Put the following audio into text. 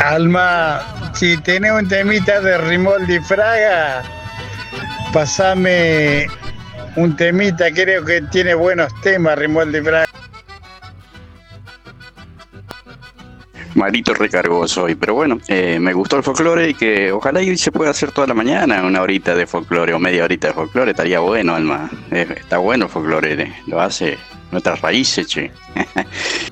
Alma, si tenés un temita de Rimoldi Fraga, pasame un temita, creo que tiene buenos temas Rimoldi Fraga. Malito recargoso hoy, pero bueno, me gustó el folclore y que ojalá y se pueda hacer toda la mañana una horita de folclore o media horita de folclore, estaría bueno, Alma. Está bueno el folclore, lo hace nuestras raíces, che.